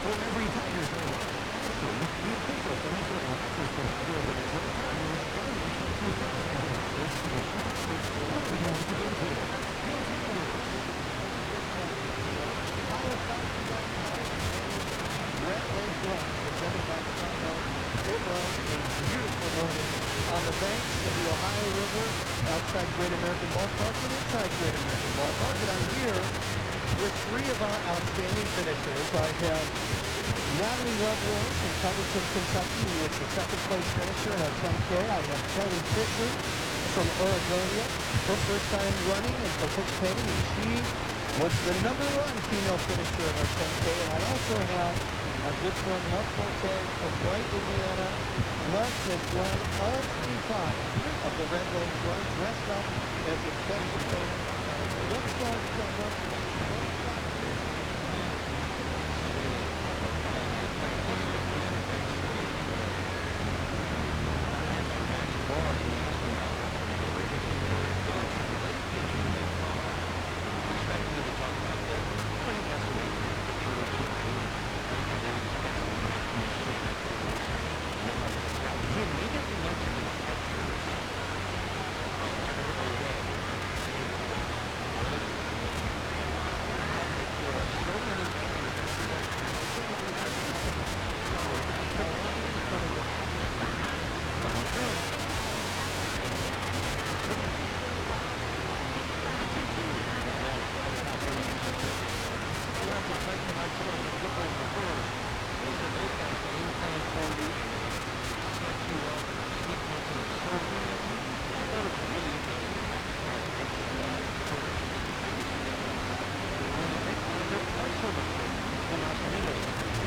On the banks of the Ohio River, outside Great American Ballpark and inside Great American Ballpark. And I'm here with three of our outstanding finishers. I have Natalie Lovejoy from Covington, Kentucky, who is the second place finisher in our 10K. I have Kelly Fisher from Oregonia, her first time running and participating, and she was the #1 female finisher in our 10K. And I also have our good friend Mark Forte from Bright, Indiana. Mark has run all 3 of the Red Lake Run, dressed up as a special trainer. Let's start, Mark.